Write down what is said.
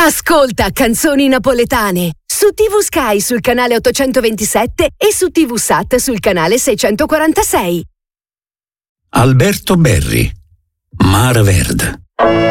Ascolta Canzoni Napoletane su TV Sky sul canale 827 e su TV Sat sul canale 646. Alberto Berri, Mar Verde.